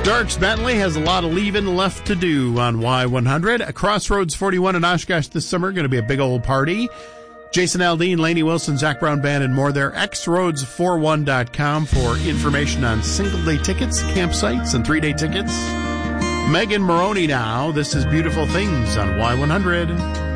Darks Bentley has a lot of leaving left to do on Y100. Crossroads 41 in Oshkosh this summer, going to be a big old party. Jason Aldean, Lainey Wilson, Zach Brown Band, and more there. xroads41.com for information on single-day tickets, campsites, and 3-day tickets. Megan Maroney now. This is Beautiful Things on Y100.